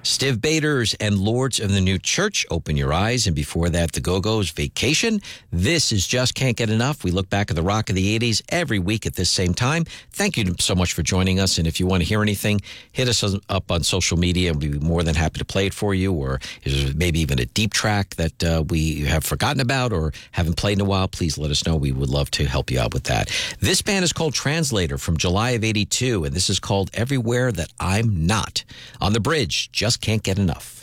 Stiv Bators and Lords of the New Church, Open Your Eyes. And before that, the Go-Go's, Vacation. This is Just Can't Get Enough. We look back at the rock of the 80s every week at this same time. Thank you so much for joining us. And if you want to hear anything, hit us up on social media. We'd be more than happy to play it for you. Or maybe even a deep track that we have forgotten about or haven't played in a while. Please let us know. We would love to help you out with that. This band is called Translator from July of '82. And this is called Everywhere That I'm Not. On the Bridge, Just Can't Get Enough.